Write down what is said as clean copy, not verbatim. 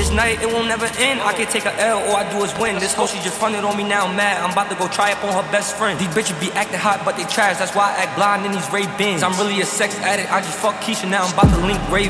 this night, it won't never end. I can take a L, all I do is win. This hoe, she just fronted on me, now I'm mad. I'm about to go try up on her best friend. These bitches be acting hot, but they trash. That's why I act blind in these Ray-Bans. I'm really a sex addict, I just fuck Keisha, now I'm about to link Ray.